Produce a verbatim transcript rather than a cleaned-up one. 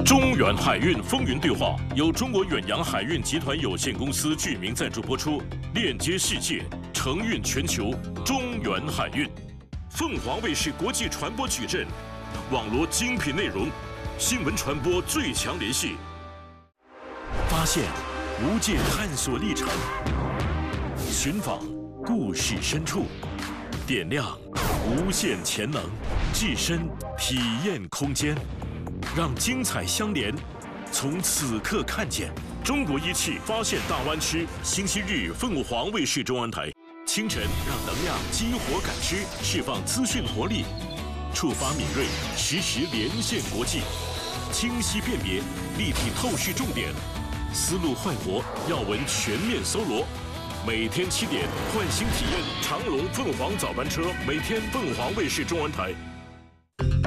中远海运风云对话由中国远洋海运集团有限公司剧名赞助播出，链接世界，承运全球。中远海运，凤凰卫视国际传播矩阵，网罗精品内容，新闻传播最强联系。发现无界探索历程，寻访故事深处，点亮无限潜能，置身体验空间。 让精彩相连，从此刻看见中国一汽发现大湾区。星期日，凤凰卫视中文台，清晨让能量激活感知，释放资讯活力，触发敏锐，实时连线国际，清晰辨别，立体透视重点，思路焕活，要闻全面搜罗。每天七点，唤醒体验长龙凤凰早班车，每天凤凰卫视中文台。